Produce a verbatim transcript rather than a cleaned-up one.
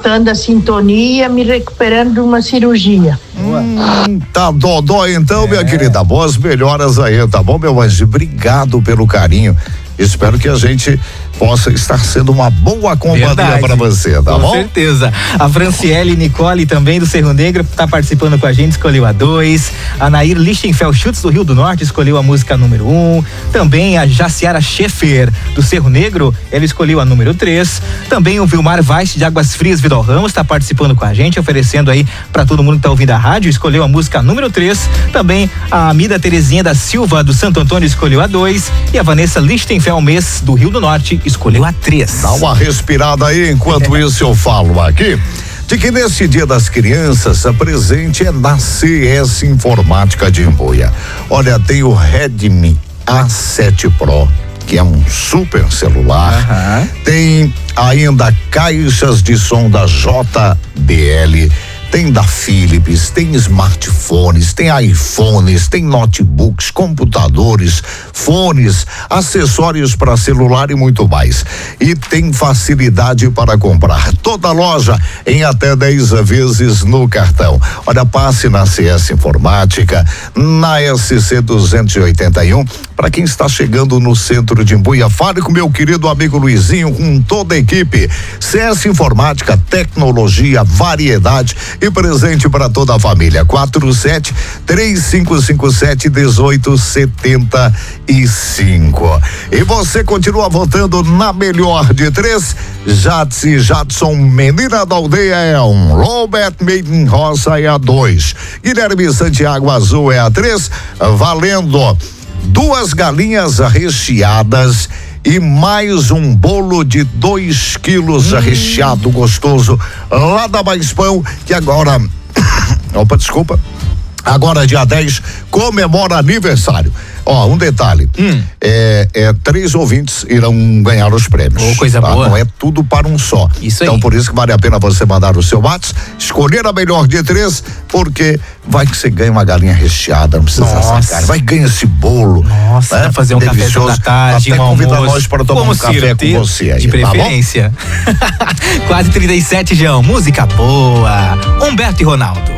voltando à sintonia, me recuperando de uma cirurgia. Hum, tá dodó então, é. minha querida, boas melhoras aí, tá bom, meu anjo? Obrigado pelo carinho. Espero que a gente possa estar sendo uma boa companhia para você, tá com bom? Com certeza. A Franciele Nicole também do Cerro Negro tá participando com a gente, escolheu a dois. A Nair Lichtenfeld Schutz do Rio do Norte escolheu a música número um. Também a Jaciara Schaefer do Cerro Negro, ela escolheu a número três. Também o Vilmar Weiss de Águas Frias Vidal Ramos tá participando com a gente, oferecendo aí para todo mundo que tá ouvindo a rádio, escolheu a música número três. Também a Amida Terezinha da Silva do Santo Antônio escolheu a dois. E a Vanessa Lichtenfeld Mes do Rio do Norte escolheu a três. Dá uma respirada aí, enquanto isso eu falo aqui de que nesse Dia das Crianças a presente é na C S Informática de Imbuia. Olha, tem o Redmi A sete Pro, que é um super celular. Uhum. Tem ainda caixas de som da J B L. Tem da Philips, tem smartphones, tem iPhones, tem notebooks, computadores, fones, acessórios para celular e muito mais. E tem facilidade para comprar. Toda loja em até dez vezes no cartão. Olha, passe na C S Informática, na S C duzentos e oitenta e um. Para quem está chegando no centro de Imbuia, fale com meu querido amigo Luizinho, com toda a equipe. C S Informática, tecnologia, variedade e presente para toda a família. quatro sete três cinco cinco sete um oito sete cinco. E você continua votando na melhor de três. Jadsi Jadson, Menina da Aldeia é um. Robert Maiden Roça é a dois. Guilherme Santiago Azul é a três. Valendo duas galinhas recheadas e mais um bolo de dois quilos hum. recheado gostoso lá da Mais Pão, que agora opa, desculpa agora dia dez comemora aniversário. Ó, um detalhe, hum. é, é, três ouvintes irão ganhar os prêmios. Oh, coisa tá? boa. Não é tudo para um só. Isso então aí. Por isso que vale a pena você mandar o seu WhatsApp, escolher a melhor de três, porque vai que você ganha uma galinha recheada, não precisa sacar, vai ganhar esse bolo. Nossa, né? Fazer um café da tarde, até um convida almoço. nós para tomar Como um café com você aí, de preferência. Tá bom? Quase trinta e sete, João, música boa. Humberto e Ronaldo.